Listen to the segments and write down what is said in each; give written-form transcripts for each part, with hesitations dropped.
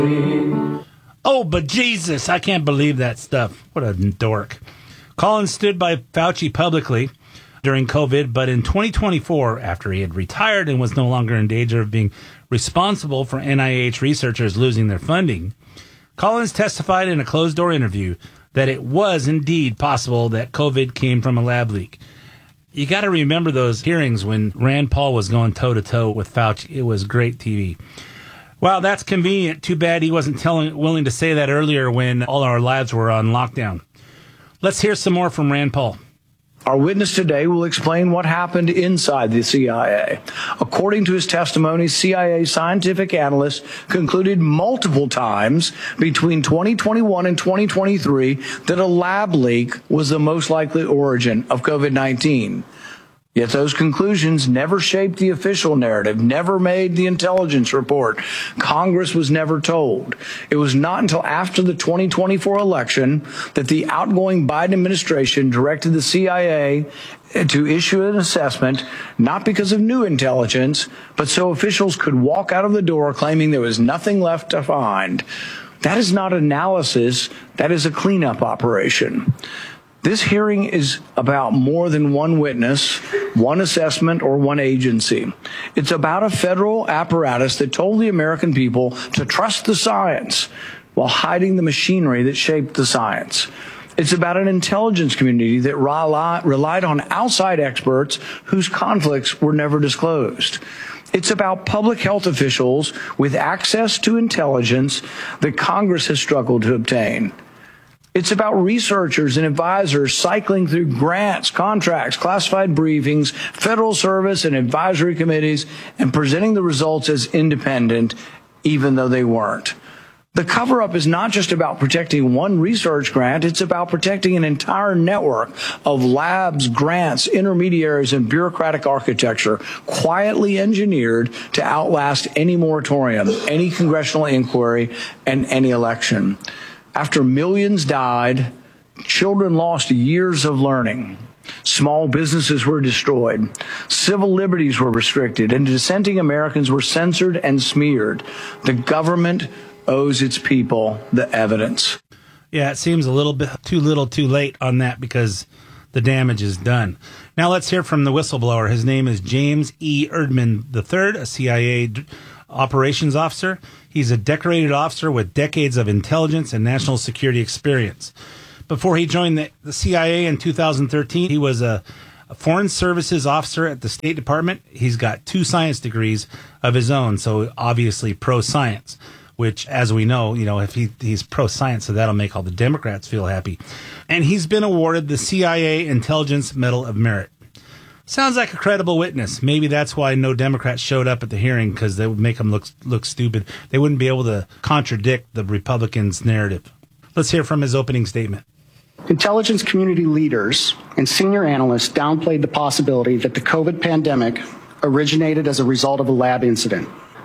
Oh, but Jesus, I can't believe that stuff. What a dork. Collins stood by Fauci publicly during COVID, but in 2024, after he had retired and was no longer in danger of being responsible for NIH researchers losing their funding, Collins testified in a closed-door interview that it was indeed possible that COVID came from a lab leak. You got to remember those hearings when Rand Paul was going toe-to-toe with Fauci. It was great TV. Wow, that's convenient. Too bad he wasn't willing to say that earlier when all our lives were on lockdown. Let's hear some more from Rand Paul. Our witness today will explain what happened inside the CIA. According to his testimony, CIA scientific analysts concluded multiple times between 2021 and 2023 that a lab leak was the most likely origin of COVID-19. Yet those conclusions never shaped the official narrative, never made the intelligence report. Congress was never told. It was not until after the 2024 election that the outgoing Biden administration directed the CIA to issue an assessment, not because of new intelligence, but so officials could walk out of the door claiming there was nothing left to find. That is not analysis. That is a cleanup operation. This hearing is about more than one witness, one assessment, or one agency. It's about a federal apparatus that told the American people to trust the science while hiding the machinery that shaped the science. It's about an intelligence community that relied on outside experts whose conflicts were never disclosed. It's about public health officials with access to intelligence that Congress has struggled to obtain. It's about researchers and advisors cycling through grants, contracts, classified briefings, federal service and advisory committees, and presenting the results as independent, even though they weren't. The cover-up is not just about protecting one research grant, it's about protecting an entire network of labs, grants, intermediaries, and bureaucratic architecture quietly engineered to outlast any moratorium, any congressional inquiry, and any election. After millions died, children lost years of learning. Small businesses were destroyed. Civil liberties were restricted, and dissenting Americans were censored and smeared. The government owes its people the evidence. Yeah, it seems a little bit too little too late on that because the damage is done. Now let's hear from the whistleblower. His name is James E. Erdman III, a CIA operations officer. He's a decorated officer with decades of intelligence and national security experience. Before he joined the CIA in 2013, he was a foreign services officer at the State Department. He's got 2 science degrees of his own, so obviously pro-science, which, as we know, if he's pro-science, so that'll make all the Democrats feel happy. And he's been awarded the CIA Intelligence Medal of Merit. Sounds like a credible witness. Maybe that's why no Democrats showed up at the hearing, because they would make him look stupid. They wouldn't be able to contradict the Republicans' narrative. Let's hear from his opening statement. Intelligence community leaders and senior analysts downplayed the possibility that the COVID pandemic originated as a result of a lab incident.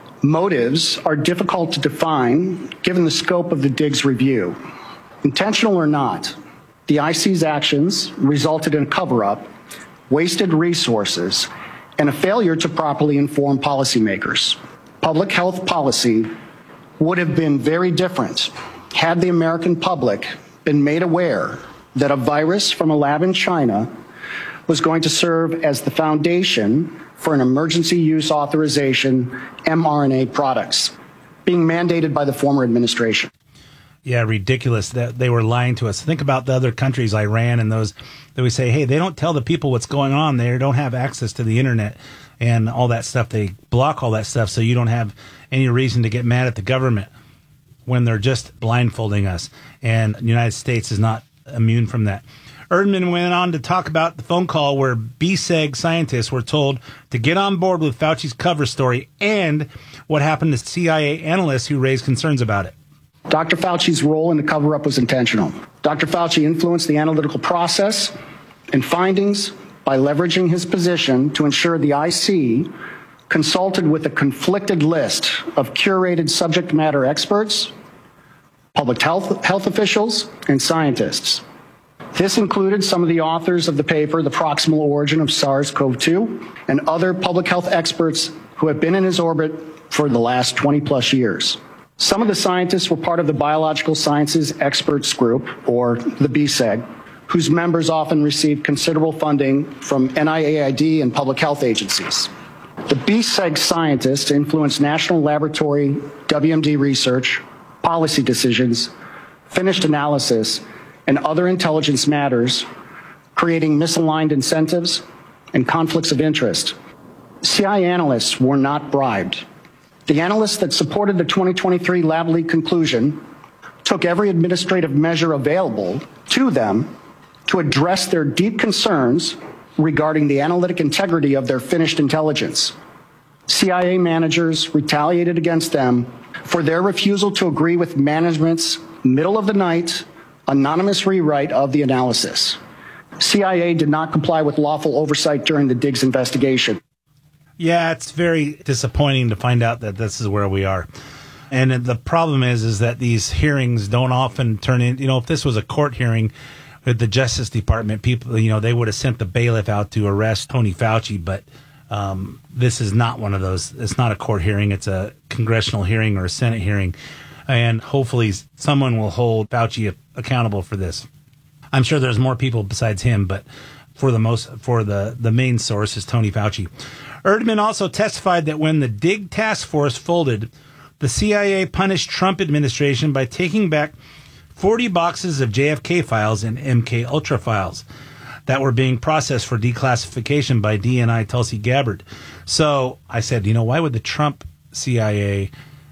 Motives are difficult to define given the scope of the Diggs review. Intentional or not, the IC's actions resulted in a cover-up, wasted resources, and a failure to properly inform policymakers. Public health policy would have been very different had the American public been made aware that a virus from a lab in China was going to serve as the foundation for an emergency use authorization mRNA products being mandated by the former administration. Yeah, ridiculous that they were lying to us. Think about the other countries, Iran and those that we say, hey, they don't tell the people what's going on. They don't have access to the internet and all that stuff. They block all that stuff so you don't have any reason to get mad at the government when they're just blindfolding us. And the United States is not immune from that. Erdman went on to talk about the phone call where BSEG scientists were told to get on board with Fauci's cover story and what happened to CIA analysts who raised concerns about it. Dr. Fauci's role in the cover-up was intentional. Dr. Fauci influenced the analytical process and findings by leveraging his position to ensure the IC consulted with a conflicted list of curated subject matter experts, public health officials, and scientists. This included some of the authors of the paper, The Proximal Origin of SARS-CoV-2, and other public health experts who have been in his orbit for the last 20-plus years. Some of the scientists were part of the Biological Sciences Experts Group, or the BSEG, whose members often received considerable funding from NIAID and public health agencies. The BSEG scientists influenced national laboratory WMD research, policy decisions, finished analysis, and other intelligence matters, creating misaligned incentives and conflicts of interest. CIA analysts were not bribed. The analysts that supported the 2023 Lab Leak conclusion took every administrative measure available to them to address their deep concerns regarding the analytic integrity of their finished intelligence. CIA managers retaliated against them for their refusal to agree with management's middle-of-the-night anonymous rewrite of the analysis. CIA did not comply with lawful oversight during the Diggs investigation. Yeah, it's very disappointing to find out that this is where we are. And the problem is that these hearings don't often turn in, if this was a court hearing with the Justice Department, people, they would have sent the bailiff out to arrest Tony Fauci, but this is not one of those. It's not a court hearing. It's a congressional hearing or a Senate hearing. And hopefully someone will hold Fauci accountable for this. I'm sure there's more people besides him, but for the main source is Tony Fauci. Erdman also testified that when the Dig task force folded, the CIA punished Trump administration by taking back 40 boxes of JFK files and MK Ultra files that were being processed for declassification by DNI Tulsi Gabbard. So I said, why would the Trump CIA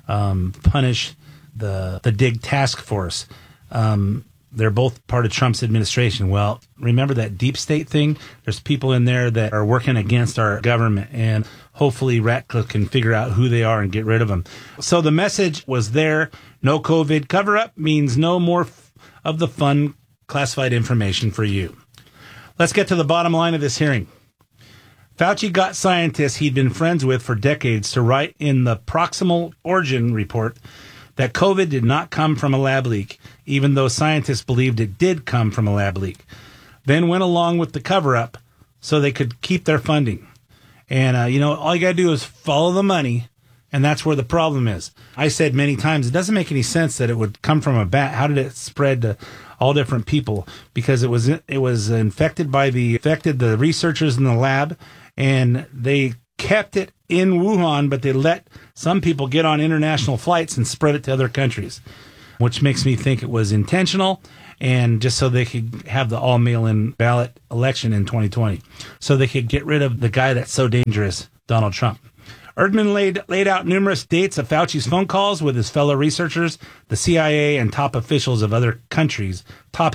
punish the Dig task force? They're both part of Trump's administration. Well, remember that deep state thing? There's people in there that are working against our government, and hopefully Ratcliffe can figure out who they are and get rid of them. So the message was there. No COVID cover-up means no more of the fun classified information for you. Let's get to the bottom line of this hearing. Fauci got scientists he'd been friends with for decades to write in the Proximal Origin report that COVID did not come from a lab leak, even though scientists believed it did come from a lab leak. Then went along with the cover-up so they could keep their funding. And, all you got to do is follow the money, and that's where the problem is. I said many times, it doesn't make any sense that it would come from a bat. How did it spread to all different people? Because it was infected the researchers in the lab, and they kept it in Wuhan, but they let some people get on international flights and spread it to other countries, which makes me think it was intentional, and just so they could have the all mail-in ballot election in 2020, so they could get rid of the guy that's so dangerous, Donald Trump. Erdman laid out numerous dates of Fauci's phone calls with his fellow researchers, the CIA, and top health officials of other countries,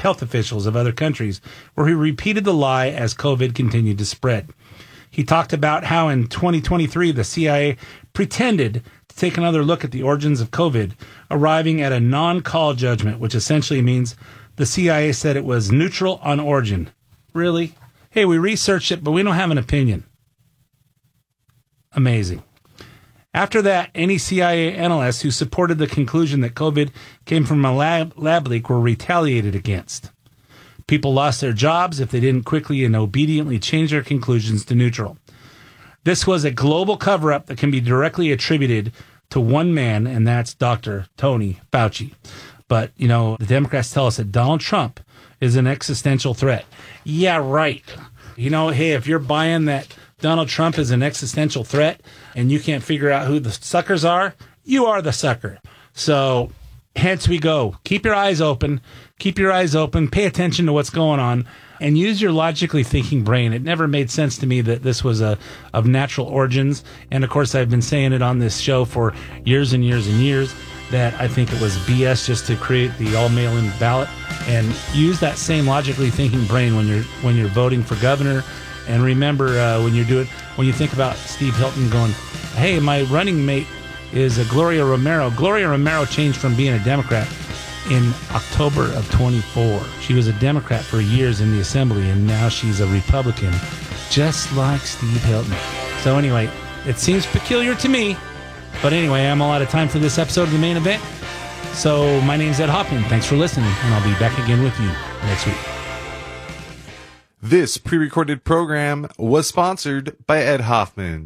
where he repeated the lie as COVID continued to spread. He talked about how in 2023, the CIA pretended to take another look at the origins of COVID, arriving at a non-call judgment, which essentially means the CIA said it was neutral on origin. Really? Hey, we researched it, but we don't have an opinion. Amazing. After that, any CIA analysts who supported the conclusion that COVID came from a lab leak were retaliated against. People lost their jobs if they didn't quickly and obediently change their conclusions to neutral. This was a global cover-up that can be directly attributed to one man, and that's Dr. Tony Fauci. But, the Democrats tell us that Donald Trump is an existential threat. Yeah, right. Hey, if you're buying that Donald Trump is an existential threat and you can't figure out who the suckers are, you are the sucker. So hence we go. Keep your eyes open. Pay attention to what's going on and use your logically thinking brain. It never made sense to me that this was of natural origins. And of course, I've been saying it on this show for years and years and years that I think it was BS just to create the all mail-in ballot, and use that same logically thinking brain when you're voting for governor. And remember, when you think about Steve Hilton going, hey, my running mate is Gloria Romero. Gloria Romero changed from being a Democrat in October of 24. She was a Democrat for years in the Assembly, and now she's a Republican, just like Steve Hilton. So anyway, it seems peculiar to me. But anyway, I'm all out of time for this episode of The Main Event. So my name's Ed Hoffman. Thanks for listening, and I'll be back again with you next week. This pre-recorded program was sponsored by Ed Hoffman.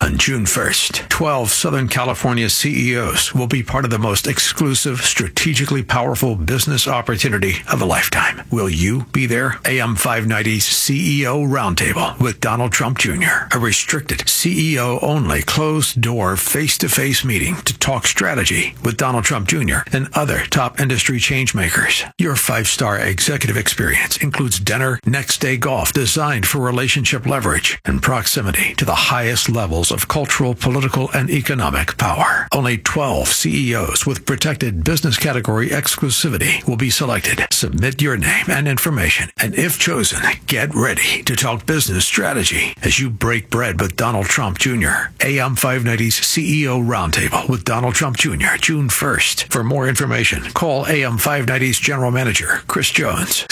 On June 1st, 12 Southern California CEOs will be part of the most exclusive, strategically powerful business opportunity of a lifetime. Will you be there? AM 590's CEO Roundtable with Donald Trump Jr., a restricted CEO-only, closed-door, face-to-face meeting to talk strategy with Donald Trump Jr. and other top industry changemakers. Your 5-star executive experience includes dinner, next-day golf designed for relationship leverage and proximity to the highest levels of cultural, political, and economic power. Only 12 CEOs with protected business category exclusivity will be selected. Submit your name and information, and if chosen, get ready to talk business strategy as you break bread with Donald Trump Jr. AM 590's CEO Roundtable with Donald Trump Jr., June 1st. For more information, call AM 590's General Manager, Chris Jones,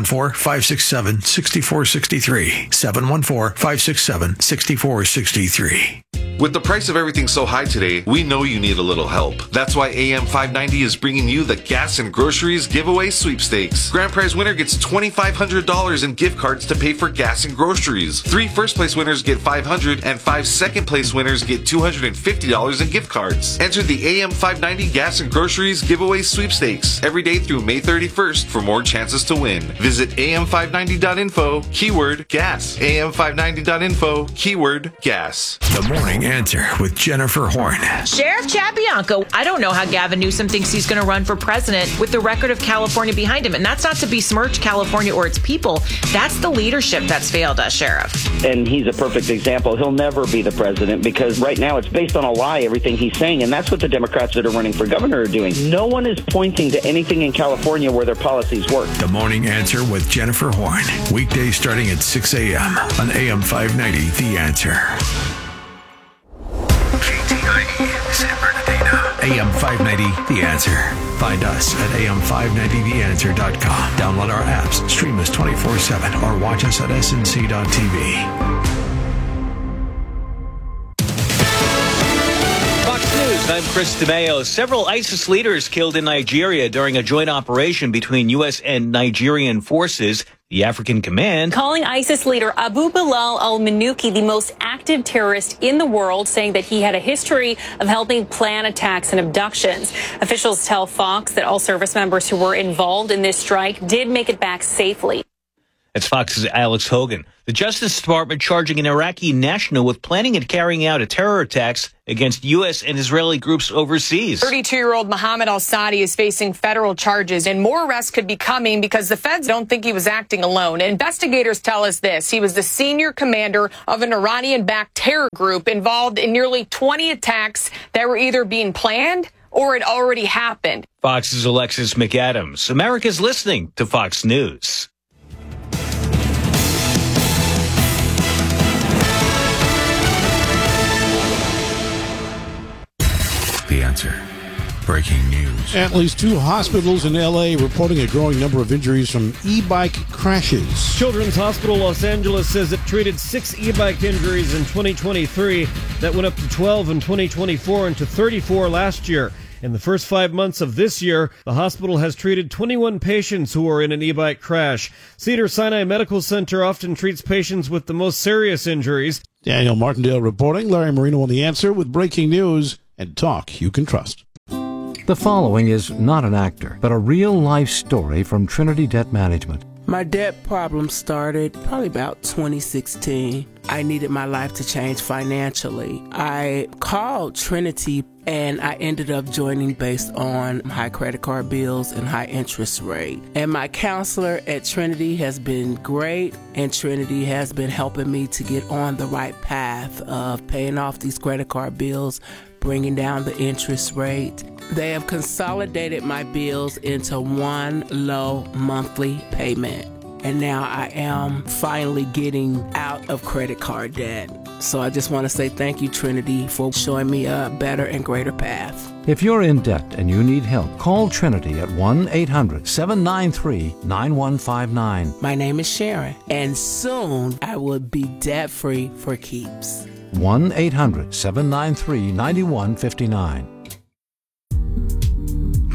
714-567-6463, 714-567-6463. With the price of everything so high today, we know you need a little help. That's why AM 590 is bringing you the Gas and Groceries Giveaway Sweepstakes. Grand prize winner gets $2,500 in gift cards to pay for gas and groceries. 3 first-place winners get $500, and 5 second-place winners get $250 in gift cards. Enter the AM 590 Gas and Groceries Giveaway Sweepstakes every day through May 31st for more chances to win. Visit am590.info, keyword gas. am590.info, keyword gas. The Morning Answer with Jennifer Horn. Sheriff Chad Bianco, I don't know how Gavin Newsom thinks he's going to run for president with the record of California behind him. And that's not to besmirch California or its people. That's the leadership that's failed us, Sheriff. And he's a perfect example. He'll never be the president because right now it's based on a lie, everything he's saying. And that's what the Democrats that are running for governor are doing. No one is pointing to anything in California where their policies work. The Morning Answer with Jennifer Horn. Weekdays starting at 6 a.m. on AM 590, The Answer. KTIE, San Bernardino. AM 590, The Answer. Find us at am590theanswer.com. Download our apps, stream us 24/7, or watch us at snc.tv. Fox News, I'm Chris DeMeo. Several ISIS leaders killed in Nigeria during a joint operation between U.S. and Nigerian forces. The African Command calling ISIS leader Abu Bilal al-Manuki the most active terrorist in the world, saying that he had a history of helping plan attacks and abductions. Officials tell Fox that all service members who were involved in this strike did make it back safely. That's Fox's Alex Hogan. The Justice Department charging an Iraqi national with planning and carrying out a terror attacks against U.S. and Israeli groups overseas. 32-year-old Mohammed al-Sadi is facing federal charges, and more arrests could be coming because the feds don't think he was acting alone. Investigators tell us this. He was the senior commander of an Iranian-backed terror group involved in nearly 20 attacks that were either being planned or had already happened. Fox's Alexis McAdams. America's listening to Fox News. The Answer. Breaking news. At least 2 hospitals in L.A. reporting a growing number of injuries from e-bike crashes. Children's Hospital Los Angeles says it treated 6 e-bike injuries in 2023. That went up to 12 in 2024 and to 34 last year. In the first 5 months of this year, the hospital has treated 21 patients who were in an e-bike crash. Cedars-Sinai Medical Center often treats patients with the most serious injuries. Daniel Martindale reporting. Larry Marino on The Answer with breaking news and talk you can trust. The following is not an actor, but a real-life story from Trinity Debt Management. My debt problem started probably about 2016. I needed my life to change financially. I called Trinity and I ended up joining based on high credit card bills and high interest rate. And my counselor at Trinity has been great, and Trinity has been helping me to get on the right path of paying off these credit card bills, bringing down the interest rate. They have consolidated my bills into one low monthly payment. And now I am finally getting out of credit card debt. So I just want to say thank you, Trinity, for showing me a better and greater path. If you're in debt and you need help, call Trinity at 1-800-793-9159. My name is Sharon, and soon I will be debt-free for keeps. 1-800-793-9159.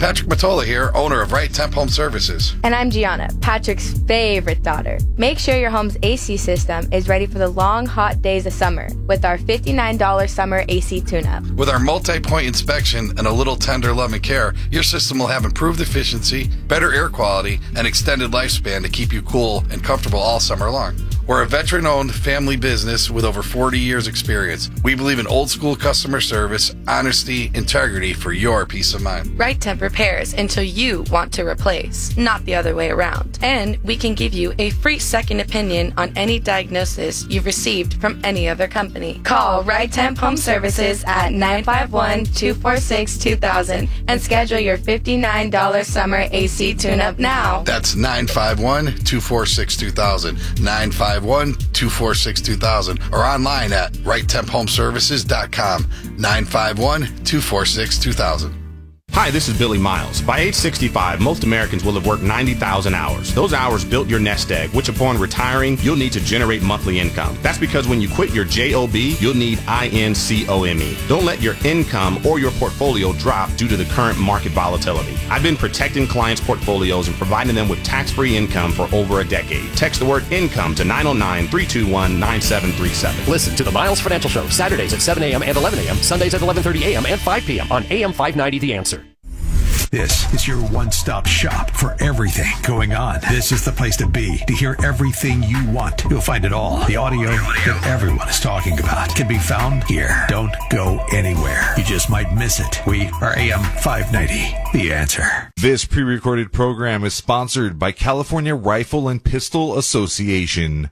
Patrick Matola here, owner of Right Temp Home Services. And I'm Gianna, Patrick's favorite daughter. Make sure your home's AC system is ready for the long, hot days of summer with our $59 summer AC tune-up. With our multi-point inspection and a little tender love and care, your system will have improved efficiency, better air quality, and extended lifespan to keep you cool and comfortable all summer long. We're a veteran-owned family business with over 40 years experience. We believe in old-school customer service, honesty, integrity for your peace of mind. Right Temp repairs until you want to replace, not the other way around. And we can give you a free second opinion on any diagnosis you've received from any other company. Call Right Temp Home Services at 951-246-2000 and schedule your $59 summer AC tune-up now. That's 951-246-2000, 951-246-2000, or online at RightTempHomeservices.com, 951-246-2000. Hi, this is Billy Miles. By age 65, most Americans will have worked 90,000 hours. Those hours built your nest egg, which upon retiring, you'll need to generate monthly income. That's because when you quit your JOB, you'll need INCOME. Don't let your income or your portfolio drop due to the current market volatility. I've been protecting clients' portfolios and providing them with tax-free income for over a decade. Text the word income to 909-321-9737. Listen to the Miles Financial Show, Saturdays at 7 a.m. and 11 a.m., Sundays at 11:30 a.m. and 5 p.m. on AM 590 The Answer. This is your one-stop shop for everything going on. This is the place to be to hear everything you want. You'll find it all. The audio that everyone is talking about can be found here. Don't go anywhere. You just might miss it. We are AM 590, The Answer. This pre-recorded program is sponsored by California Rifle and Pistol Association.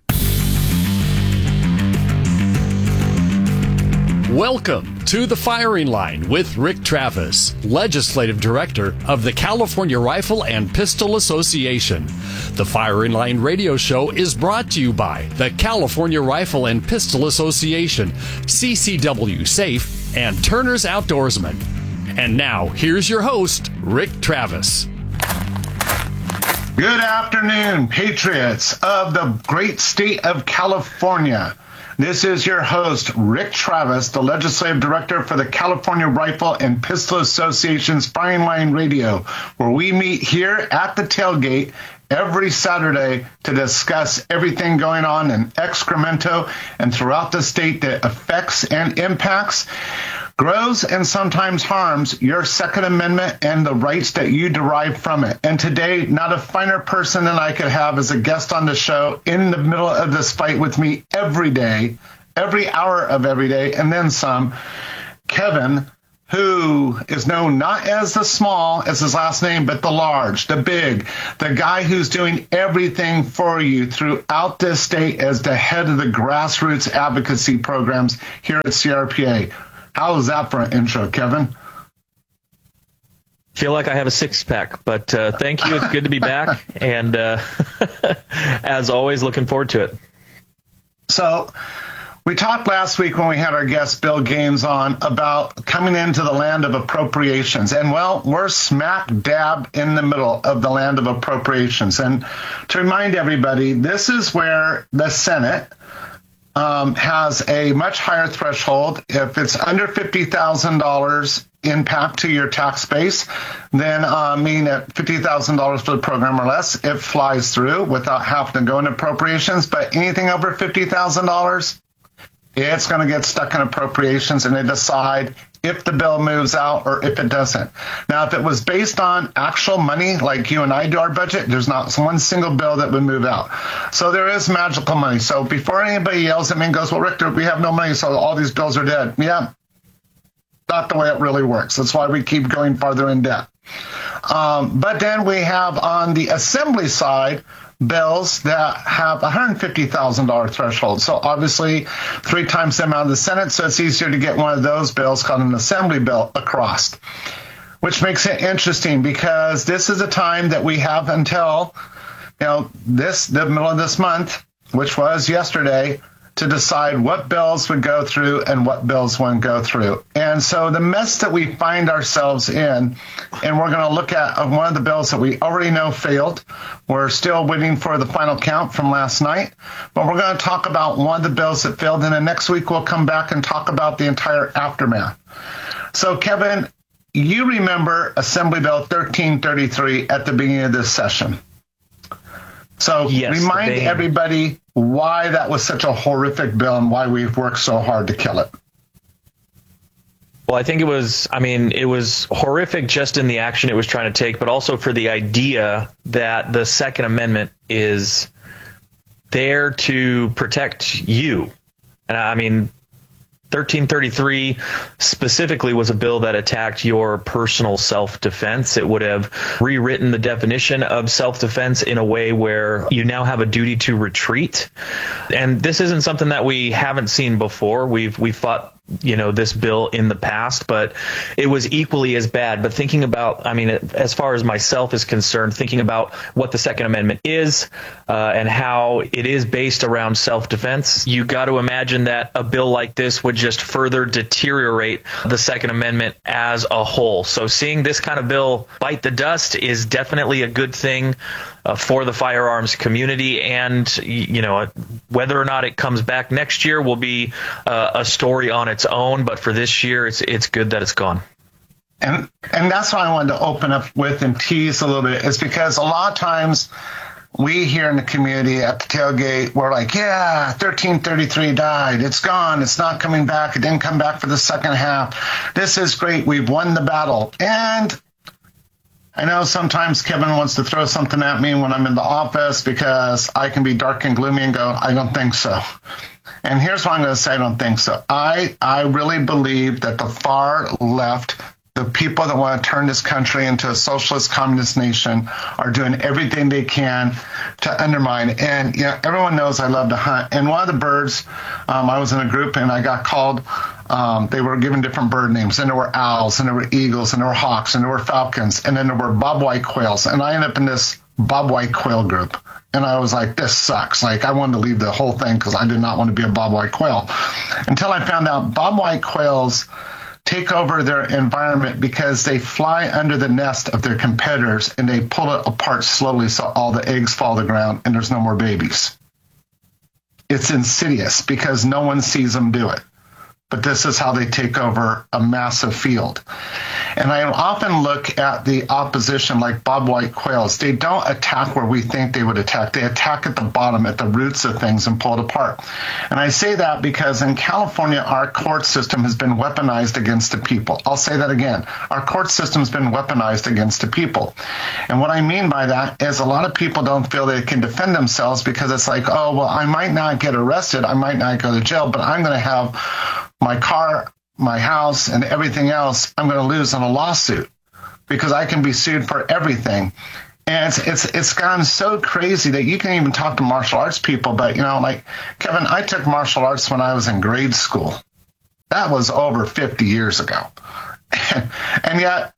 Welcome to The Firing Line with Rick Travis, Legislative Director of the California Rifle and Pistol Association. The Firing Line radio show is brought to you by the California Rifle and Pistol Association, CCW Safe, and Turner's Outdoorsman. And now, here's your host, Rick Travis. Good afternoon, patriots of the great state of California. This is your host, Rick Travis, the Legislative Director for the California Rifle and Pistol Association's Firing Line Radio, where we meet here at the tailgate every Saturday to discuss everything going on in Sacramento and throughout the state that affects and impacts, grows, and sometimes harms your Second Amendment and the rights that you derive from it. And today, not a finer person than I could have as a guest on the show in the middle of this fight with me every day, every hour of every day, and then some, Kevin, who is known not as the small, as his last name, but the large, the big, the guy who's doing everything for you throughout this state as the head of the grassroots advocacy programs here at CRPA. How is that for an intro, Kevin? Feel like I have a six-pack, but thank you. It's good to be back. And as always, looking forward to it. So we talked last week when we had our guest Bill Gaines on about coming into the land of appropriations. And, well, we're smack dab in the middle of the land of appropriations. And to remind everybody, this is where the Senate has a much higher threshold. If it's under $50,000 impact to your tax base, then meaning at $50,000 for the program or less, it flies through without having to go into appropriations. But anything over $50,000, it's going to get stuck in appropriations, and they decide if the bill moves out or if it doesn't. Now, if it was based on actual money, like you and I do our budget, there's not one single bill that would move out. So there is magical money. So before anybody yells at me and goes, well, Rick, we have no money, so all these bills are dead. Yeah, not the way it really works. That's why we keep going farther in debt. But then we have on the assembly side bills that have $150,000 threshold. So obviously 3 times the amount of the Senate, so it's easier to get one of those bills called an assembly bill across, which makes it interesting because this is a time that we have until, the middle of this month, which was yesterday, to decide what bills would go through and what bills wouldn't go through. And so the mess that we find ourselves in, and we're going to look at one of the bills that we already know failed. We're still waiting for the final count from last night, but we're going to talk about one of the bills that failed, and then next week we'll come back and talk about the entire aftermath. So, Kevin, you remember Assembly Bill 1333 at the beginning of this session. So remind everybody why that was such a horrific bill and why we've worked so hard to kill it. Well, I think it was horrific just in the action it was trying to take, but also for the idea that the Second Amendment is there to protect you. And I mean, 1333 specifically was a bill that attacked your personal self-defense. It would have rewritten the definition of self-defense in a way where you now have a duty to retreat. And this isn't something that we haven't seen before. We've fought this bill in the past, but it was equally as bad. But thinking about, as far as myself is concerned, thinking about what the Second Amendment is and how it is based around self-defense, you got to imagine that a bill like this would just further deteriorate the Second Amendment as a whole. So seeing this kind of bill bite the dust is definitely a good thing for the firearms community, and whether or not it comes back next year will be a story on its own. But for this year, it's good that it's gone. And that's why I wanted to open up with and tease a little bit, is because a lot of times we here in the community at the tailgate, we're like, yeah, 1333 died. It's gone. It's not coming back. It didn't come back for the second half. This is great. We've won the battle. And I know sometimes Kevin wants to throw something at me when I'm in the office because I can be dark and gloomy and go, I don't think so. And here's why I'm going to say I don't think so. I really believe that the far left, the people that want to turn this country into a socialist communist nation, are doing everything they can to undermine. And everyone knows I love to hunt. And one of the birds, I was in a group and I got called. They were given different bird names, and there were owls, and there were eagles, and there were hawks, and there were falcons, and then there were bobwhite quails. And I ended up in this bobwhite quail group. And I was like, this sucks. Like, I wanted to leave the whole thing because I did not want to be a bobwhite quail. Until I found out bobwhite quails take over their environment because they fly under the nest of their competitors and they pull it apart slowly so all the eggs fall to the ground and there's no more babies. It's insidious because no one sees them do it. But this is how they take over a massive field. And I often look at the opposition like bobwhite quails. They don't attack where we think they would attack. They attack at the bottom, at the roots of things, and pull it apart. And I say that because in California, our court system has been weaponized against the people. I'll say that again. Our court system has been weaponized against the people. And what I mean by that is a lot of people don't feel they can defend themselves because it's like, oh, well, I might not get arrested. I might not go to jail, but I'm going to have my car, my house, and everything else I'm going to lose in a lawsuit because I can be sued for everything. And it's gone so crazy that you can even talk to martial arts people. But, like, Kevin, I took martial arts when I was in grade school. That was over 50 years ago. And yet,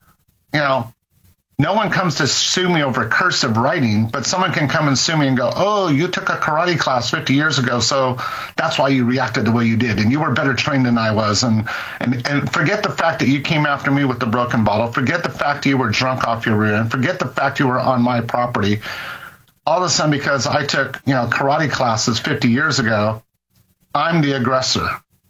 no one comes to sue me over cursive writing, but someone can come and sue me and go, oh, you took a karate class 50 years ago, so that's why you reacted the way you did, and you were better trained than I was. And forget the fact that you came after me with the broken bottle. Forget the fact you were drunk off your rear end. Forget the fact you were on my property. All of a sudden, because I took karate classes 50 years ago, I'm the aggressor.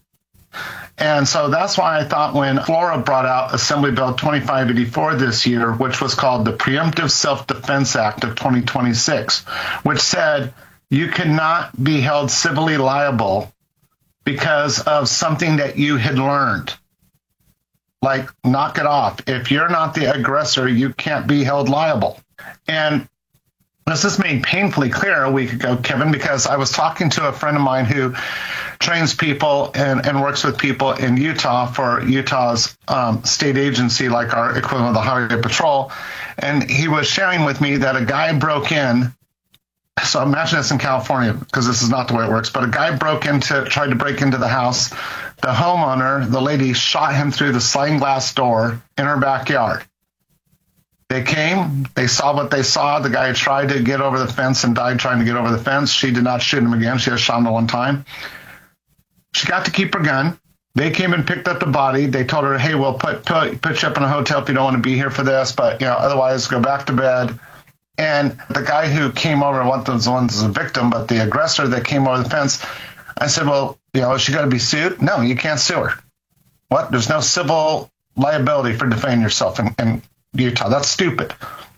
And so that's why I thought when Flora brought out Assembly Bill 2584 this year, which was called the Preemptive Self-Defense Act of 2026, which said you cannot be held civilly liable because of something that you had learned. Like, knock it off. If you're not the aggressor, you can't be held liable. And this is made painfully clear a week ago, Kevin, because I was talking to a friend of mine who trains people and works with people in Utah for Utah's state agency, like our equivalent of the Highway Patrol. And he was sharing with me that a guy broke in. So imagine this in California, because this is not the way it works. But a guy tried to break into the house. The homeowner, the lady, shot him through the sliding glass door in her backyard. They came, they saw what they saw. The guy tried to get over the fence and died trying to get over the fence. She did not shoot him again. She just shot him the one time. She got to keep her gun. They came and picked up the body. They told her, hey, we'll put you up in a hotel if you don't want to be here for this, but otherwise go back to bed. And the guy who came over, one of the ones as a victim, but the aggressor that came over the fence, I said, well, is she going to be sued? No, you can't sue her. What? There's no civil liability for defending yourself in Utah. That's stupid.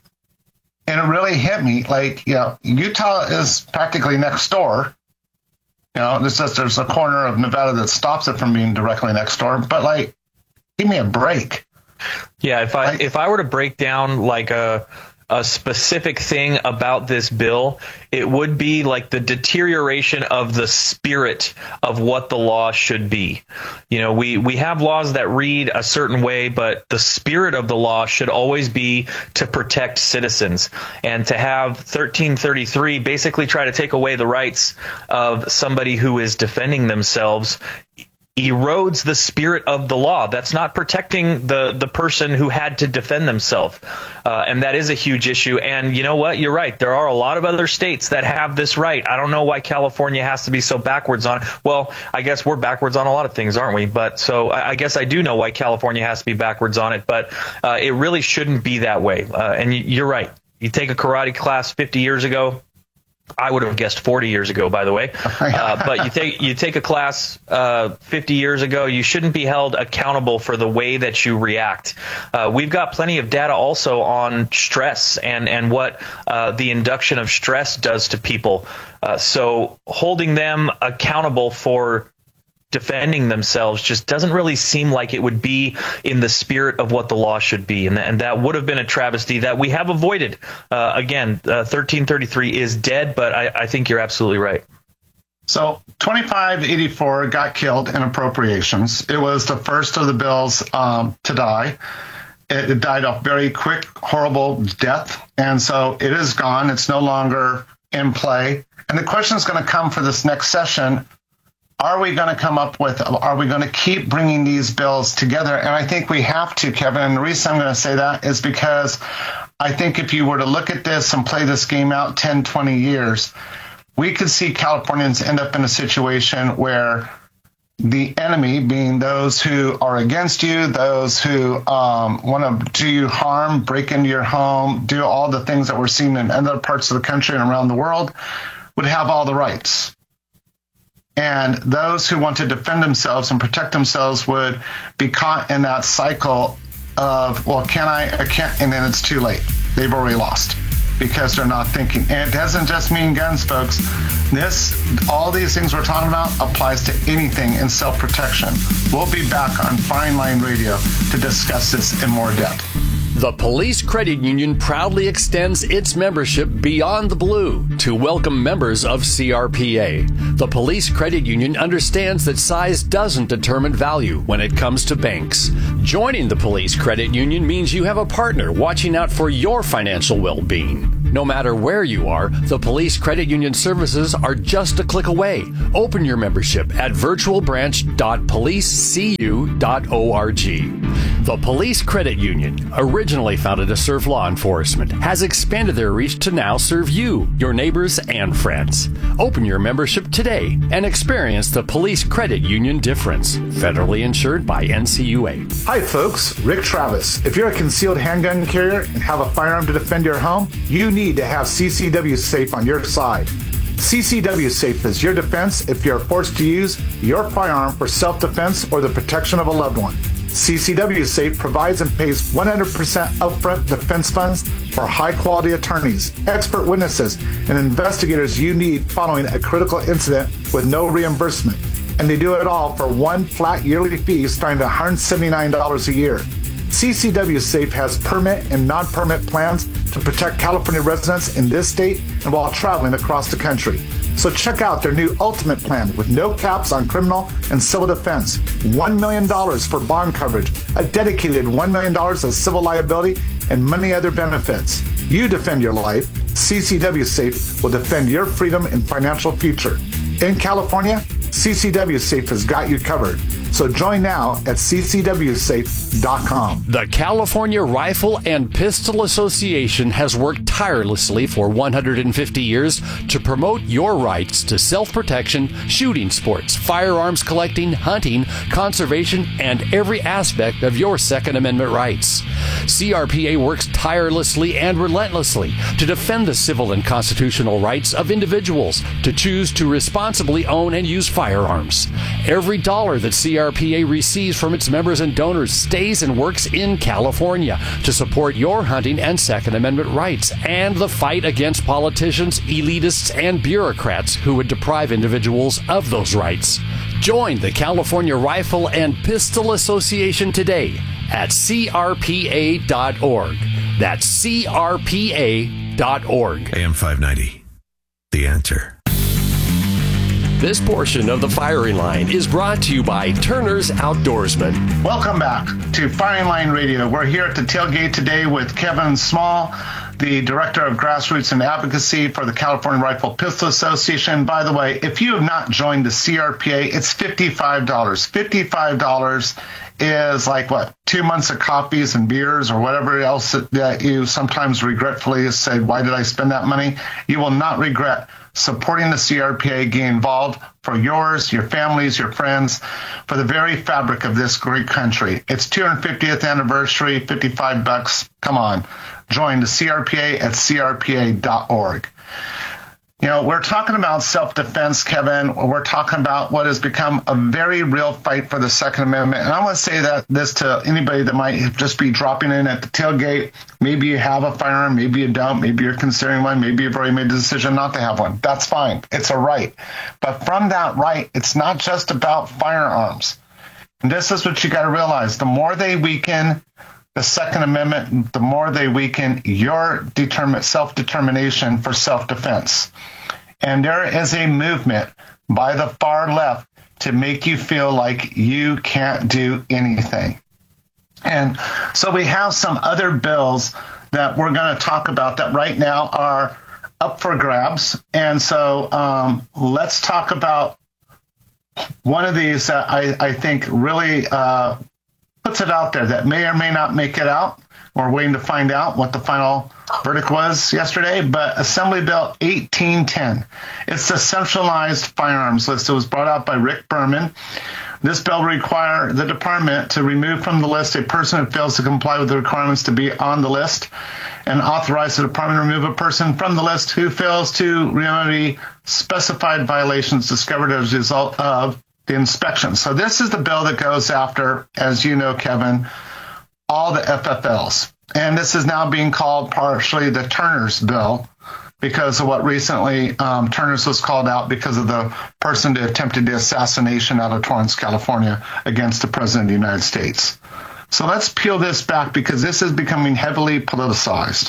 And it really hit me. Like, Utah is practically next door. It's just there's a corner of Nevada that stops it from being directly next door. But, like, give me a break. Yeah, if I were to break down like a specific thing about this bill, it would be like the deterioration of the spirit of what the law should be. We have laws that read a certain way, but the spirit of the law should always be to protect citizens. And to have 1333 basically try to take away the rights of somebody who is defending themselves erodes the spirit of the law. That's not protecting the person who had to defend themselves. And that is a huge issue. And you know what? You're right. There are a lot of other states that have this right. I don't know why California has to be so backwards on it. Well, I guess we're backwards on a lot of things, aren't we? But so I guess I do know why California has to be backwards on it. But it really shouldn't be that way. And you're right. You take a karate class 50 years ago. I would have guessed 40 years ago, by the way. But you take a class 50 years ago, you shouldn't be held accountable for the way that you react. We've got plenty of data also on stress and what the induction of stress does to people. So holding them accountable for defending themselves just doesn't really seem like it would be in the spirit of what the law should be. And that would have been a travesty that we have avoided. Again, 1333 is dead, but I think you're absolutely right. So 2584 got killed in appropriations. It was the first of the bills to die. It died a very quick, horrible death. And so it is gone. It's no longer in play. And the question is going to come for this next session. Are we going to keep bringing these bills together? And I think we have to, Kevin. And the reason I'm going to say that is because I think if you were to look at this and play this game out 10, 20 years, we could see Californians end up in a situation where the enemy, being those who are against you, those who want to do you harm, break into your home, do all the things that we're seeing in other parts of the country and around the world, would have all the rights. And those who want to defend themselves and protect themselves would be caught in that cycle of, well, can I can't, and then it's too late. They've already lost because they're not thinking. And it doesn't just mean guns, folks. All these things we're talking about applies to anything in self-protection. We'll be back on Fine Line Radio to discuss this in more depth. The Police Credit Union proudly extends its membership beyond the blue to welcome members of CRPA. The Police Credit Union understands that size doesn't determine value when it comes to banks. Joining the Police Credit Union means you have a partner watching out for your financial well-being. No matter where you are, the Police Credit Union services are just a click away. Open your membership at virtualbranch.policecu.org. The Police Credit Union, originally founded to serve law enforcement, has expanded their reach to now serve you, your neighbors, and friends. Open your membership today and experience the Police Credit Union difference. Federally insured by NCUA. Hi, folks. Rick Travis. If you're a concealed handgun carrier and have a firearm to defend your home, you need to have CCW Safe on your side. CCW Safe is your defense if you're forced to use your firearm for self-defense or the protection of a loved one. CCW Safe provides and pays 100% upfront defense funds for high-quality attorneys, expert witnesses, and investigators you need following a critical incident with no reimbursement. And they do it all for one flat yearly fee starting at $179 a year. CCW Safe has permit and non-permit plans to protect California residents in this state and while traveling across the country. So check out their new Ultimate Plan with no caps on criminal and civil defense, $1 million for bond coverage, a dedicated $1 million of civil liability, and many other benefits. You defend your life. CCW Safe will defend your freedom and financial future. In California, CCW Safe has got you covered. So join now at ccwsafe.com. The California Rifle and Pistol Association has worked tirelessly for 150 years to promote your rights to self-protection, shooting sports, firearms collecting, hunting, conservation, and every aspect of your Second Amendment rights. CRPA works tirelessly and relentlessly to defend the civil and constitutional rights of individuals to choose to responsibly own and use firearms. Every dollar that CRPA CRPA receives from its members and donors stays and works in California to support your hunting and Second Amendment rights and the fight against politicians, elitists, and bureaucrats who would deprive individuals of those rights. Join the California Rifle and Pistol Association today at crpa.org. That's crpa.org. AM 590. The Answer. This portion of the Firing Line is brought to you by Turner's Outdoorsman. Welcome back to Firing Line Radio. We're here at the tailgate today with Kevin Small, the Director of Grassroots and Advocacy for the California Rifle Pistol Association. By the way, if you have not joined the CRPA, it's $55. $55 is like, 2 months of coffees and beers or whatever else that you sometimes regretfully say, why did I spend that money? You will not regret supporting the CRPA, getting involved for yours, your families, your friends, for the very fabric of this great country. It's 250th anniversary, $55. Come on. Join the CRPA at crpa.org. You know, we're talking about self-defense, Kevin. We're talking about what has become a very real fight for the Second Amendment. And I want to say this to anybody that might just be dropping in at the tailgate. Maybe you have a firearm, maybe you don't, maybe you're considering one, maybe you've already made the decision not to have one. That's fine. It's a right. But from that right, it's not just about firearms. And this is what you got to realize. The more they weaken the Second Amendment, the more they weaken your self-determination for self-defense. And there is a movement by the far left to make you feel like you can't do anything. And so we have some other bills that we're going to talk about that right now are up for grabs. And so let's talk about one of these that I think really puts it out there that may or may not make it out. We're waiting to find out what the final verdict was yesterday, but Assembly Bill 1810. It's the centralized firearms list. It was brought out by Rick Berman. This bill will require the department to remove from the list a person who fails to comply with the requirements to be on the list, and authorize the department to remove a person from the list who fails to remedy specified violations discovered as a result of the inspection. So this is the bill that goes after, as you know, Kevin, all the FFLs. And this is now being called partially the Turner's bill because of what recently Turner's was called out because of the person that attempted the assassination out of Torrance, California against the President of the United States. So let's peel this back because this is becoming heavily politicized.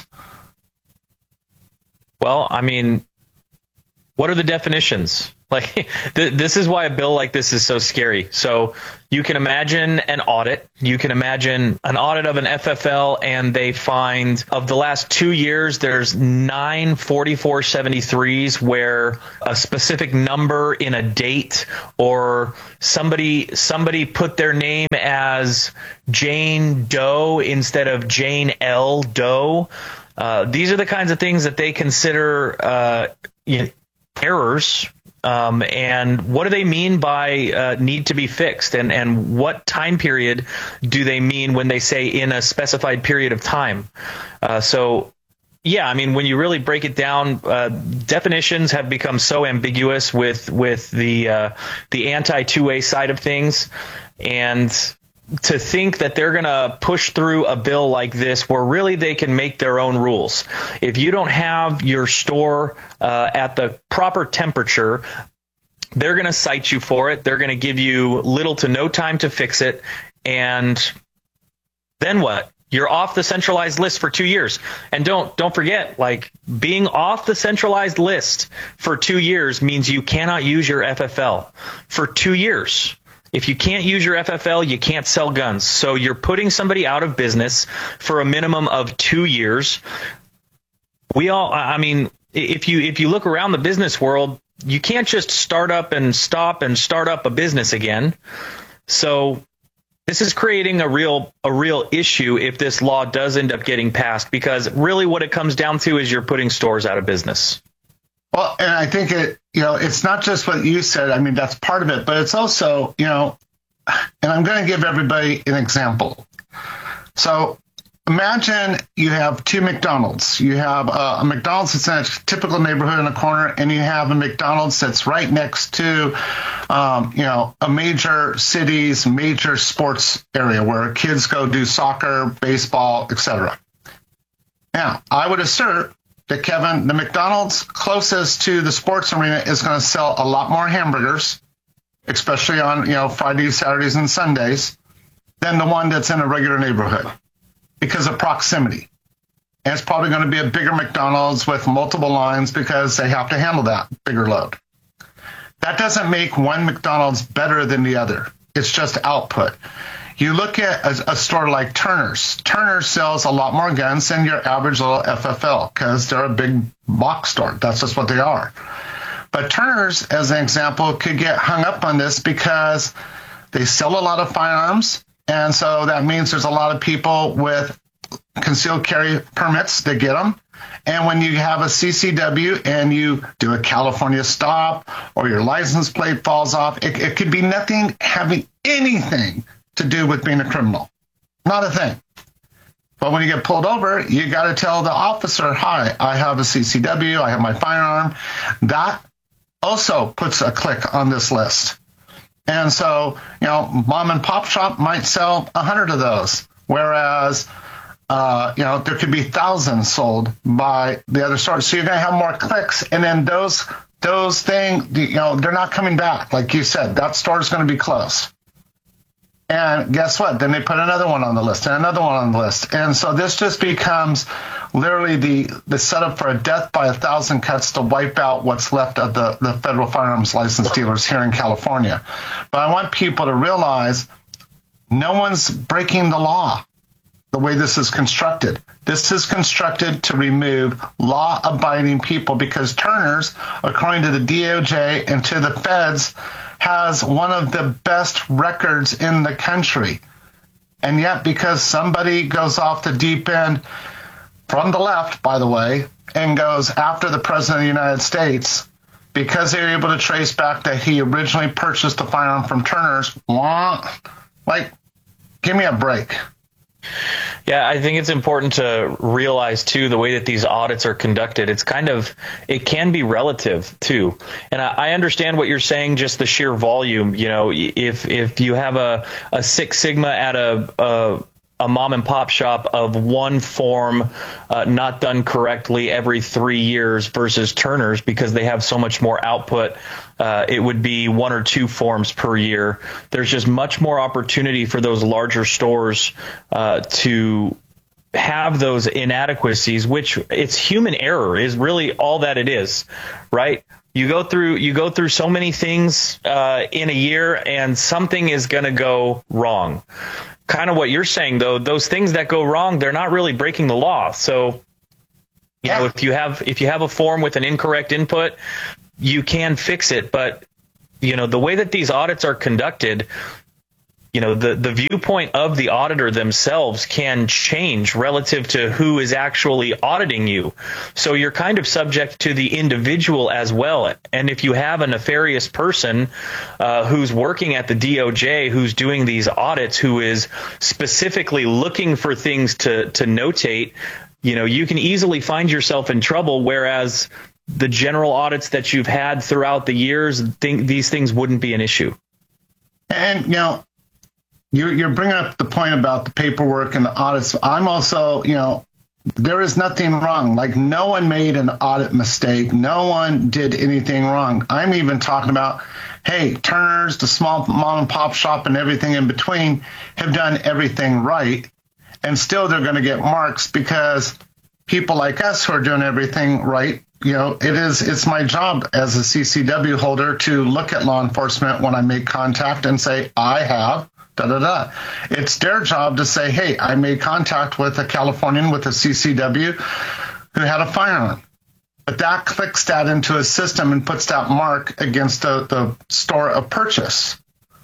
Well, I mean, what are the definitions? Like, this is why a bill like this is so scary. So you can imagine an audit. You can imagine an audit of an FFL, and they find of the last 2 years, there's 9 4473s where a specific number in a date or somebody put their name as Jane Doe instead of Jane L. Doe. These are the kinds of things that they consider errors. And what do they mean by need to be fixed? And what time period do they mean when they say in a specified period of time? So, yeah, I mean, when you really break it down, definitions have become so ambiguous with the anti-2A side of things. And to think that they're going to push through a bill like this where really they can make their own rules. If you don't have your store at the proper temperature, they're going to cite you for it. They're going to give you little to no time to fix it. And then what? You're off the centralized list for 2 years. And don't forget, like, being off the centralized list for 2 years means you cannot use your FFL for 2 years. If you can't use your FFL, you can't sell guns. So you're putting somebody out of business for a minimum of 2 years. If you look around the business world, you can't just start up and stop and start up a business again. So this is creating a real issue if this law does end up getting passed, because really what it comes down to is you're putting stores out of business. Well, and I think it's not just what you said. I mean, that's part of it, but it's also, and I'm going to give everybody an example. So imagine you have two McDonald's. You have a McDonald's that's in a typical neighborhood in a corner, and you have a McDonald's that's right next to, a major city's major sports area where kids go do soccer, baseball, etc. Now, I would assert that, Kevin, the McDonald's closest to the sports arena is going to sell a lot more hamburgers, especially on, Fridays, Saturdays, and Sundays, than the one that's in a regular neighborhood because of proximity. And it's probably going to be a bigger McDonald's with multiple lines because they have to handle that bigger load. That doesn't make one McDonald's better than the other. It's just output. You look at a store like Turner's. Turner's sells a lot more guns than your average little FFL because they're a big box store. That's just what they are. But Turner's, as an example, could get hung up on this because they sell a lot of firearms. And so that means there's a lot of people with concealed carry permits that get them. And when you have a CCW and you do a California stop or your license plate falls off, it could be nothing having anything to do with being a criminal. Not a thing. But when you get pulled over, you got to tell the officer, hi, I have a CCW, I have my firearm. That also puts a click on this list. And so, mom and pop shop might sell 100 of those, whereas, there could be thousands sold by the other stores. So you're going to have more clicks, and then those things, they're not coming back. Like you said, that store is going to be closed. And guess what? Then they put another one on the list and another one on the list. And so this just becomes literally the setup for a death by 1,000 cuts to wipe out what's left of the federal firearms license dealers here in California. But I want people to realize no one's breaking the law the way this is constructed. This is constructed to remove law-abiding people because Turner's, according to the DOJ and to the feds, has one of the best records in the country. And yet, because somebody goes off the deep end from the left, by the way, and goes after the President of the United States, because they were able to trace back that he originally purchased the firearm from Turner's, give me a break. Yeah, I think it's important to realize, too, the way that these audits are conducted. It can be relative, too. And I understand what you're saying, just the sheer volume. If you have a Six Sigma at a mom and pop shop of one form not done correctly every 3 years versus Turner's because they have so much more output, it would be 1 or 2 forms per year. There's just much more opportunity for those larger stores to have those inadequacies, which it's human error is really all that it is, right? You go through so many things in a year, and something is going to go wrong. Kind of what you're saying, though, those things that go wrong, they're not really breaking the law. So, if you have a form with an incorrect input, you can fix it. But, the way that these audits are conducted, the viewpoint of the auditor themselves can change relative to who is actually auditing you. So you're kind of subject to the individual as well. And if you have a nefarious person who's working at the DOJ, who's doing these audits, who is specifically looking for things to notate, you can easily find yourself in trouble, whereas the general audits that you've had throughout the years, these things wouldn't be an issue. And, you're bringing up the point about the paperwork and the audits. I'm also, there is nothing wrong. Like, no one made an audit mistake. No one did anything wrong. I'm even talking about, hey, Turner's, the small mom and pop shop and everything in between have done everything right. And still they're going to get marks because people like us who are doing everything right, it's my job as a CCW holder to look at law enforcement when I make contact and say, I have da-da-da. It's their job to say, hey, I made contact with a Californian with a CCW who had a firearm. But that clicks that into a system and puts that mark against the store of purchase.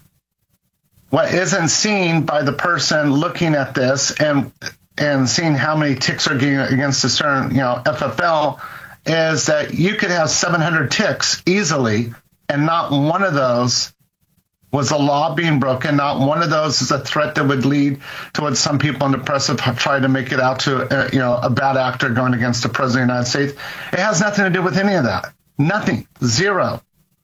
What isn't seen by the person looking at this and seeing how many ticks are getting against a certain, FFL, is that you could have 700 ticks easily, and not one of those was a law being broken. Not one of those is a threat that would lead to what some people in the press have tried to make it out to, a bad actor going against the president of the United States. It has nothing to do with any of that. Nothing. Zero.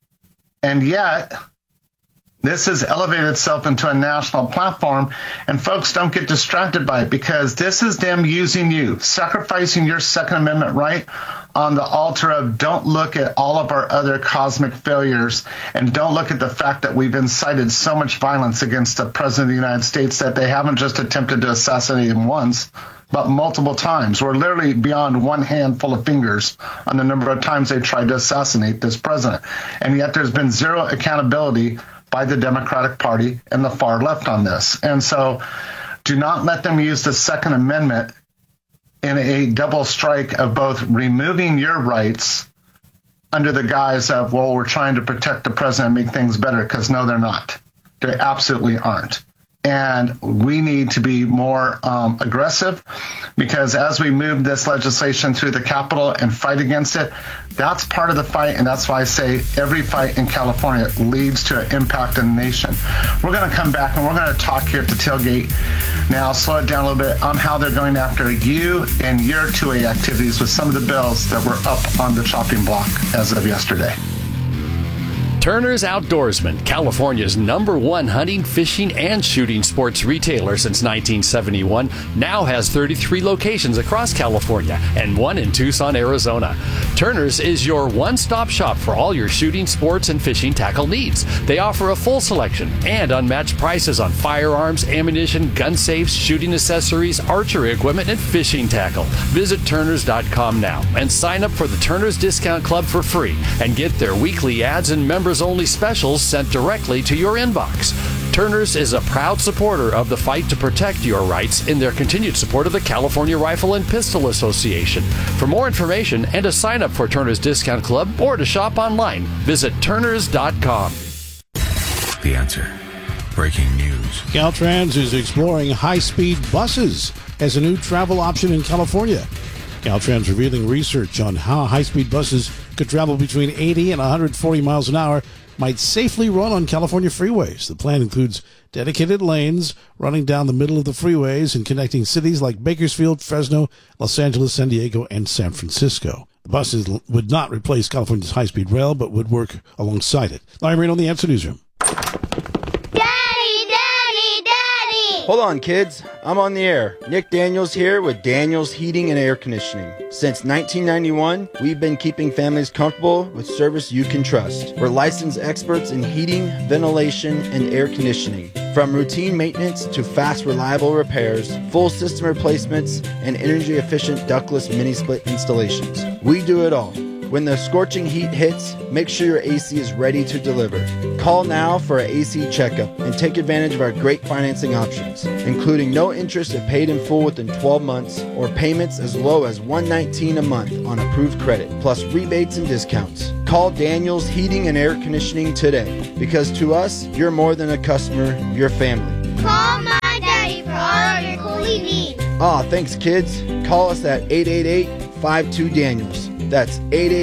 And yet, this has elevated itself into a national platform, and folks don't get distracted by it because this is them using you, sacrificing your Second Amendment right on the altar of don't look at all of our other cosmic failures and don't look at the fact that we've incited so much violence against the President of the United States that they haven't just attempted to assassinate him once, but multiple times. We're literally beyond one handful of fingers on the number of times they tried to assassinate this president. And yet there's been zero accountability by the Democratic Party and the far left on this. And so do not let them use the Second Amendment in a double strike of both removing your rights under the guise of, well, we're trying to protect the president and make things better, because no, they're not. They absolutely aren't. And we need to be more aggressive, because as we move this legislation through the Capitol and fight against it, that's part of the fight. And that's why I say every fight in California leads to an impact in the nation. We're going to come back and we're going to talk here at the tailgate now, slow it down a little bit, on how they're going after you and your 2A activities with some of the bills that were up on the chopping block as of yesterday. Turner's Outdoorsman, California's #1 hunting, fishing, and shooting sports retailer since 1971, now has 33 locations across California and one in Tucson, Arizona. Turner's is your one-stop shop for all your shooting, sports, and fishing tackle needs. They offer a full selection and unmatched prices on firearms, ammunition, gun safes, shooting accessories, archery equipment, and fishing tackle. Visit Turners.com now and sign up for the Turner's Discount Club for free and get their weekly ads and members-only specials sent directly to your inbox. Turner's is a proud supporter of the fight to protect your rights in their continued support of the California Rifle and Pistol Association. For more information and to sign up for Turner's Discount Club or to shop online, visit Turners.com. The Answer. Breaking news. Caltrans is exploring high-speed buses as a new travel option in California. Caltrans revealing research on how high-speed buses could travel between 80 and 140 miles an hour might safely run on California freeways. The plan includes dedicated lanes running down the middle of the freeways and connecting cities like Bakersfield, Fresno, Los Angeles, San Diego, and San Francisco. The buses would not replace California's high-speed rail, but would work alongside it. Larry Marino on the Answer Newsroom. Hold on, kids. I'm on the air. Nick Daniels here with Daniels Heating and Air Conditioning. Since 1991, we've been keeping families comfortable with service you can trust. We're licensed experts in heating, ventilation, and air conditioning. From routine maintenance to fast, reliable repairs, full system replacements, and energy-efficient ductless mini-split installations. We do it all. When the scorching heat hits, make sure your AC is ready to deliver. Call now for an AC checkup and take advantage of our great financing options, including no interest if paid in full within 12 months or payments as low as $119 a month on approved credit, plus rebates and discounts. Call Daniels Heating and Air Conditioning today, because to us, you're more than a customer, you're family. Call my daddy for all of your cooling needs. Aw, thanks, kids. Call us at 888-52-DANIELS. That's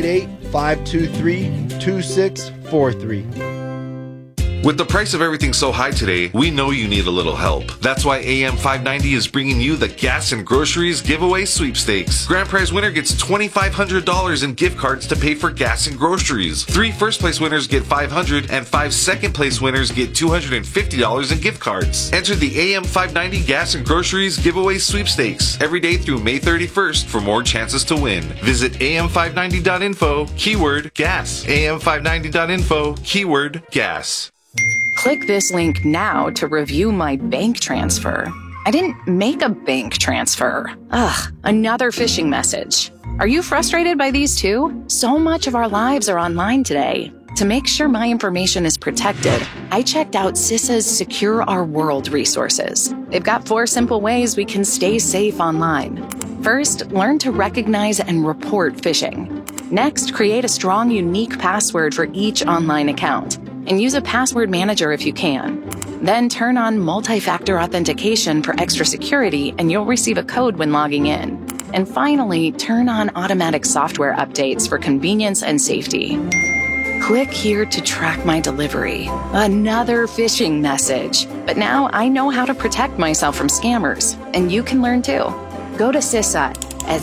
888-523-2643. With the price of everything so high today, we know you need a little help. That's why AM 590 is bringing you the Gas and Groceries Giveaway Sweepstakes. Grand prize winner gets $2,500 in gift cards to pay for gas and groceries. 3 first-place winners get $500, and 5 second-place winners get $250 in gift cards. Enter the AM 590 Gas and Groceries Giveaway Sweepstakes every day through May 31st for more chances to win. Visit am590.info, keyword gas. am590.info, keyword gas. Click this link now to review my bank transfer. I didn't make a bank transfer. Ugh, another phishing message. Are you frustrated by these too? So much of our lives are online today. To make sure my information is protected, I checked out CISA's Secure Our World resources. They've got 4 simple ways we can stay safe online. First, learn to recognize and report phishing. Next, create a strong, unique password for each online account. And use a password manager if you can. Then turn on multi-factor authentication for extra security, and you'll receive a code when logging in. And finally, turn on automatic software updates for convenience and safety. Click here to track my delivery. Another phishing message. But now I know how to protect myself from scammers, and you can learn too. Go to CISA at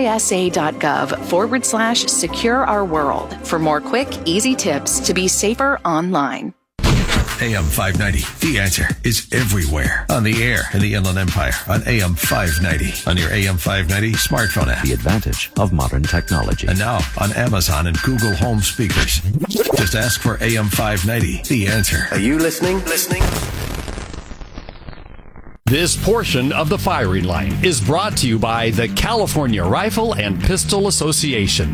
CISA.gov/secure our world for more quick, easy tips to be safer online. AM 590. The Answer is everywhere. On the air in the Inland Empire on AM 590. On your AM 590 smartphone app. The advantage of modern technology. And now on Amazon and Google Home speakers. Just ask for AM 590. The Answer. Are you listening? This portion of the Firing Line is brought to you by the California Rifle and Pistol Association.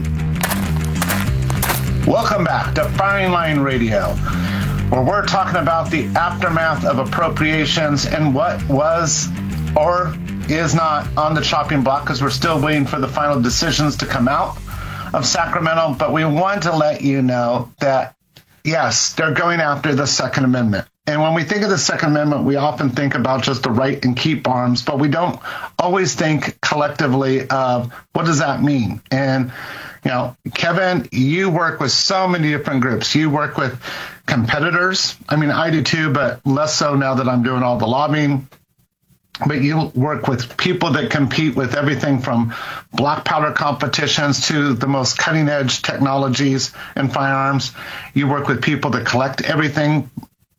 Welcome back to Firing Line Radio, where we're talking about the aftermath of appropriations and what was or is not on the chopping block, because we're still waiting for the final decisions to come out of Sacramento. But we want to let you know that, yes, they're going after the Second Amendment. And when we think of the Second Amendment, we often think about just the right and keep arms, but we don't always think collectively of what does that mean? And, you know, Kevin, you work with so many different groups. You work with competitors. I mean, I do too, but less so now that I'm doing all the lobbying. But you work with people that compete with everything from black powder competitions to the most cutting edge technologies in firearms. You work with people that collect everything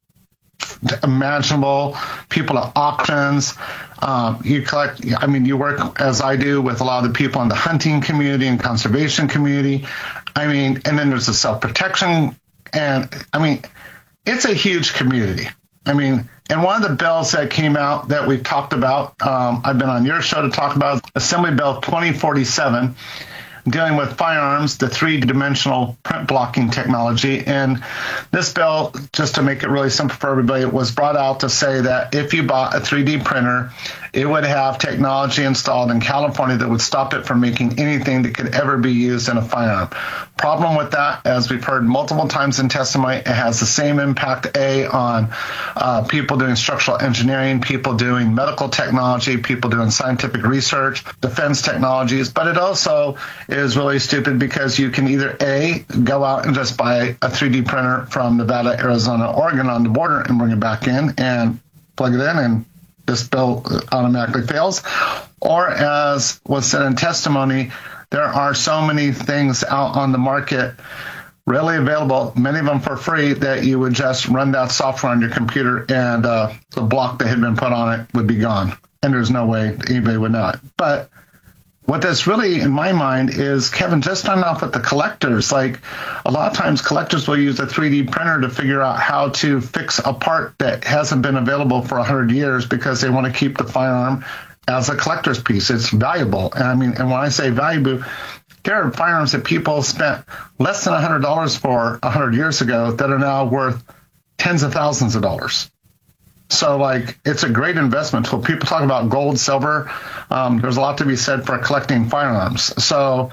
imaginable, people at auctions. You work, as I do, with a lot of the people in the hunting community and conservation community. I mean, and then there's the self-protection. And I mean, it's a huge community. I mean, and one of the bills that came out that we've talked about, I've been on your show to talk about, Assembly Bill 2047, dealing with firearms, the three-dimensional print blocking technology. And this bill, just to make it really simple for everybody, was brought out to say that if you bought a 3D printer, it would have technology installed in California that would stop it from making anything that could ever be used in a firearm. Problem with that, as we've heard multiple times in testimony, it has the same impact, on people doing structural engineering, people doing medical technology, people doing scientific research, defense technologies, but it also is really stupid because you can either A, go out and just buy a 3D printer from Nevada, Arizona, Oregon on the border and bring it back in and plug it in, and this bill automatically fails. Or, as was said in testimony, there are so many things out on the market readily available, many of them for free, that you would just run that software on your computer and the block that had been put on it would be gone. And there's no way anybody would know it. But what that's really, in my mind, is, Kevin, just starting off with the collectors. Like, a lot of times collectors will use a 3D printer to figure out how to fix a part that hasn't been available for 100 years because they want to keep the firearm as a collector's piece. It's valuable. And when I say valuable, there are firearms that people spent less than $100 for 100 years ago that are now worth tens of thousands of dollars. So, it's a great investment. So people talk about gold, silver. There's a lot to be said for collecting firearms. So,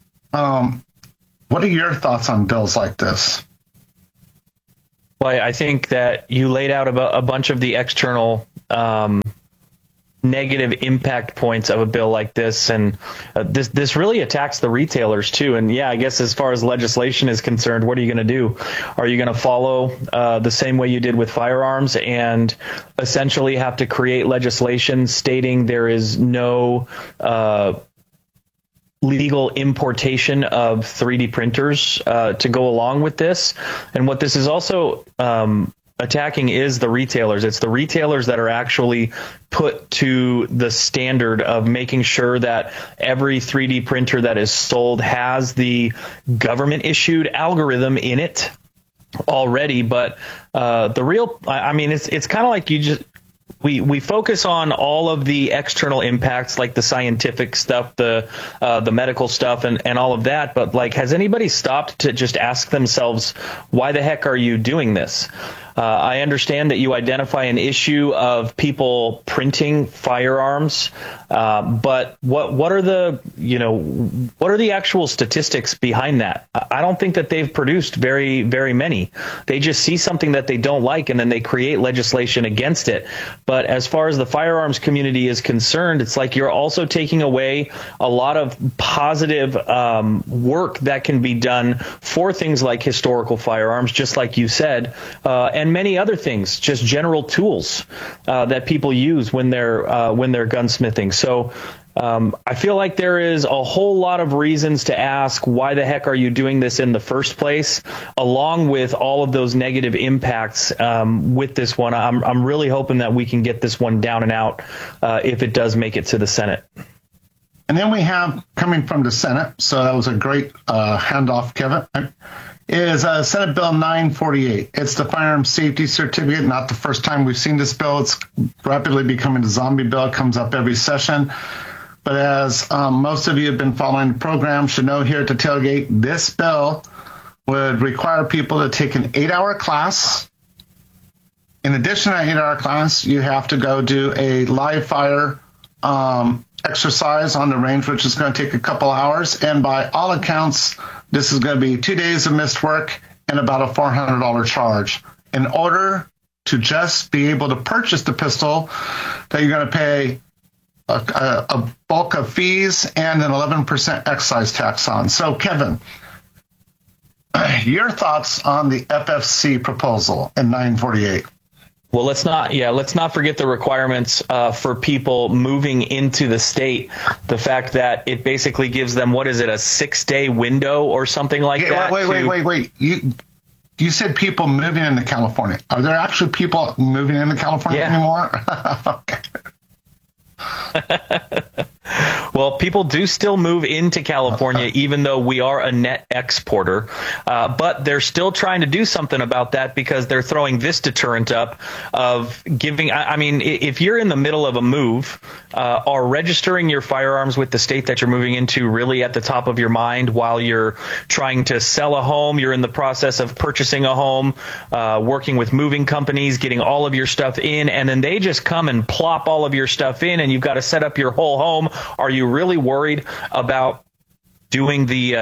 what are your thoughts on bills like this? Well, I think that you laid out a bunch of the external negative impact points of a bill like this, and this really attacks the retailers too. And yeah, I guess as far as legislation is concerned, what are you going to do? Are you going to follow the same way you did with firearms and essentially have to create legislation stating there is no legal importation of 3D printers to go along with this? And what this is also attacking is the retailers. It's the retailers that are actually put to the standard of making sure that every 3D printer that is sold has the government issued algorithm in it already. But it's kind of like we focus on all of the external impacts, like the scientific stuff, the medical stuff, and all of that. But has anybody stopped to just ask themselves, why the heck are you doing this? I understand that you identify an issue of people printing firearms, but what are the actual statistics behind that? I don't think that they've produced very, very many. They just see something that they don't like and then they create legislation against it. But as far as the firearms community is concerned, it's like you're also taking away a lot of positive work that can be done for things like historical firearms, just like you said, and many other things, just general tools that people use when they're gunsmithing. So I feel like there is a whole lot of reasons to ask, why the heck are you doing this in the first place, along with all of those negative impacts with this one. I'm really hoping that we can get this one down and out if it does make it to the Senate. And then we have, coming from the Senate, so that was a great handoff, Kevin, is Senate Bill 948. It's the firearm safety certificate. Not the first time we've seen this bill. It's rapidly becoming a zombie bill. It comes up every session. But as most of you have been following the program should know, here at the tailgate, this bill would require people to take an 8-hour class. In addition to that 8-hour class, you have to go do a live fire exercise on the range, which is going to take a couple hours. And by all accounts, this is going to be 2 days of missed work and about a $400 charge. In order to just be able to purchase the pistol, that you're going to pay a bulk of fees and an 11% excise tax on. So, Kevin, your thoughts on the FFC proposal in 948? Well, let's not forget the requirements for people moving into the state. The fact that it basically gives them, what is it, a 6-day window or something like that? Wait. You said people moving into California. Are there actually people moving into California anymore? Okay. Well, people do still move into California, even though we are a net exporter. But they're still trying to do something about that because they're throwing this deterrent up of giving. I mean, if you're in the middle of a move, are registering your firearms with the state that you're moving into really at the top of your mind while you're trying to sell a home? You're in the process of purchasing a home, working with moving companies, getting all of your stuff in, and then they just come and plop all of your stuff in, and you've got to set up your whole home. Are you really worried about doing the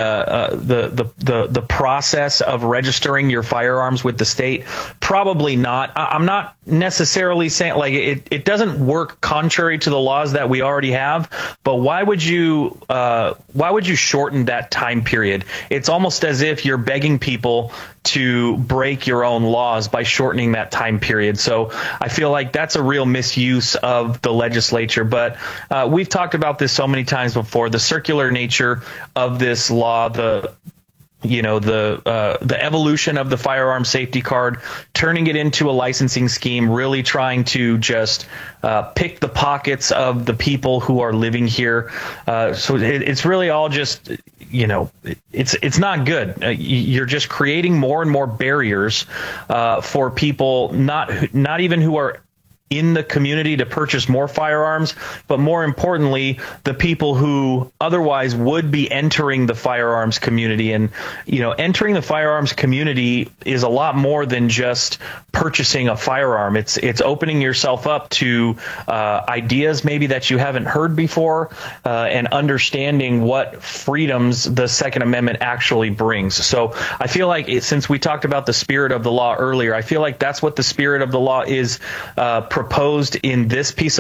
process of registering your firearms with the state? Probably not. I'm not necessarily saying like it doesn't work contrary to the laws that we already have, but why would you shorten that time period? It's almost as if you're begging people to break your own laws by shortening that time period. So I feel like that's a real misuse of the legislature. But we've talked about this so many times before, the circular nature of this law, the evolution of the firearm safety card, turning it into a licensing scheme, really trying to just pick the pockets of the people who are living here. So it's really all just, it's not good. You're just creating more and more barriers for people, not even who are in the community to purchase more firearms, but more importantly, the people who otherwise would be entering the firearms community. And, entering the firearms community is a lot more than just purchasing a firearm. It's opening yourself up to ideas maybe that you haven't heard before, and understanding what freedoms the Second Amendment actually brings. So I feel like since we talked about the spirit of the law earlier, I feel like that's what the spirit of the law is proposed in this piece of